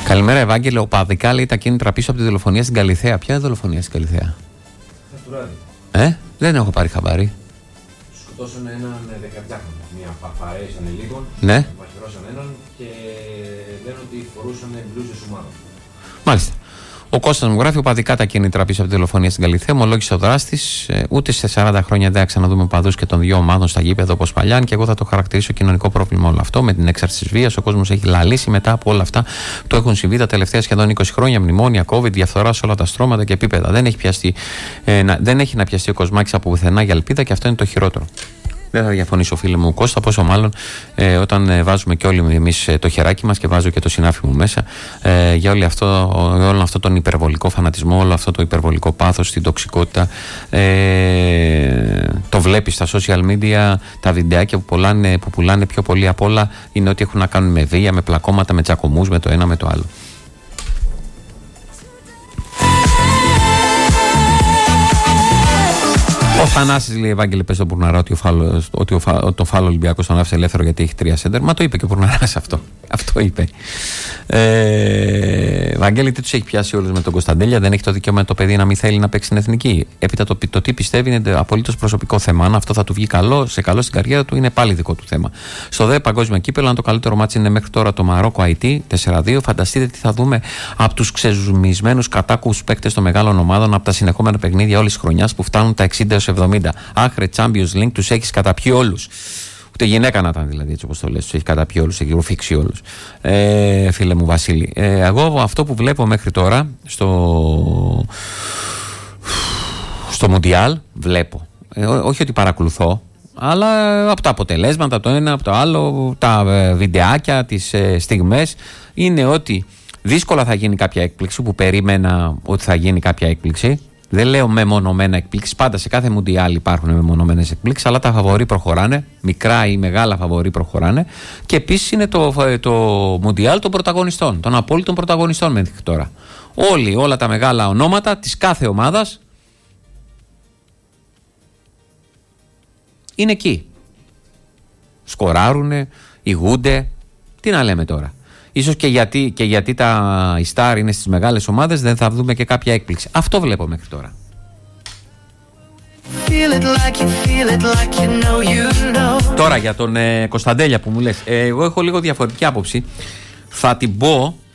Καλημέρα, Ευάγγελε. Οπαδικά λέει τα κίνητρα πίσω από τη δολοφονία στην Καλιθέα. Ποια είναι η δολοφονία στην Καλιθέα? Δεν έχω πάρει χαμπάρι. Σκοτώσανε έναν 17χρονο. Μια παρέες ανηλίκων. Ναι. Μαχαιρώσαν έναν και λένε ότι φορούσαν μπλούζες ομάδων. Μάλιστα. Ο Κώστας μου γράφει: οπαδικά τα κίνητρα πίσω από τη δολοφονία στην Καλιθέα. Ομολόγησε ο δράστης. Ούτε σε 40 χρόνια δεν θα ξαναδούμε παδούς και των δύο ομάδων στα γήπεδα όπως παλιά. Και εγώ θα το χαρακτηρίσω κοινωνικό πρόβλημα όλο αυτό. Με την έξαρση της βίας, ο κόσμος έχει λαλήσει μετά από όλα αυτά που έχουν συμβεί τα τελευταία σχεδόν 20 χρόνια. Μνημόνια, COVID, διαφθορά σε όλα τα στρώματα και επίπεδα. Δεν έχει να πιαστεί ο Κοσμάκης από πουθενά για ελπίδα και αυτό είναι το χειρότερο. Δεν θα διαφωνήσω, φίλε μου Κώστα, πόσο μάλλον όταν βάζουμε και όλοι εμείς το χεράκι μας και βάζω και το συνάφι μου μέσα για όλο αυτό τον υπερβολικό φανατισμό, όλο αυτό το υπερβολικό πάθος, την τοξικότητα. Το βλέπεις στα social media, τα βιντεάκια που πουλάνε πιο πολύ απ' όλα είναι ότι έχουν να κάνουν με βία, με πλακώματα, με τσακωμούς, με το ένα με το άλλο. Ο Θανάσης λέει: Ευάγγελε, πες στον Μπουρναρά ότι το φάλο Ολυμπιακός τον άφησε ελεύθερο γιατί έχει 3 σέντερ. Μα το είπε και ο Μπουρναράς αυτό. Αυτό είπε. Ευάγγελε, τι τους έχει πιάσει όλους με τον Κωνσταντέλια? Δεν έχει το δικαίωμα το παιδί να μην θέλει να παίξει στην εθνική. Έπειτα το τι πιστεύει είναι απολύτως προσωπικό θέμα. Αν αυτό θα του βγει καλό στην καριέρα του, είναι πάλι δικό του θέμα. Στο ΔΕ Παγκόσμιο Κύπελλο, αν το καλύτερο μάτσι είναι μέχρι τώρα το Μαρόκο IT 4-2, φανταστείτε τι θα δούμε από τους ξεζουμισμένους κατάκους παίκτες των μεγάλων ομάδων από τα συνεχόμενα παιχνίδια όλης της χρονιάς που φτάνουν τα 60-70. Άχρε Champions League, τους έχεις καταπιεί όλους. Ούτε γυναίκα να ήταν δηλαδή, έτσι όπως το λες, τους έχει καταπιεί όλους, έχει ρουφήξει όλους. Φίλε μου Βασίλη, εγώ αυτό που βλέπω μέχρι τώρα στο Μουντιάλ βλέπω, όχι ότι παρακολουθώ, αλλά από τα αποτελέσματα, το ένα από το άλλο, τα βιντεάκια, τις στιγμές, είναι ότι δύσκολα θα γίνει κάποια έκπληξη, που περίμενα ότι θα γίνει κάποια έκπληξη. Δεν λέω μεμονωμένα εκπλήξεις. Πάντα σε κάθε Μουντιάλ υπάρχουν μεμονωμένες εκπλήξεις, αλλά τα φαβορί προχωράνε. Μικρά ή μεγάλα φαβορί προχωράνε. Και επίσης είναι το Μουντιάλ των πρωταγωνιστών, των απόλυτων πρωταγωνιστών μέχρι τώρα. Όλα τα μεγάλα ονόματα της κάθε ομάδας είναι εκεί. Σκοράρουνε, ηγούνται. Τι να λέμε τώρα. Ίσως και γιατί η Σταρ είναι στις μεγάλες ομάδες δεν θα δούμε και κάποια έκπληξη. Αυτό βλέπω μέχρι τώρα. Τώρα για τον Κωνσταντέλια που μου λες, εγώ έχω λίγο διαφορετική άποψη. Θα την πω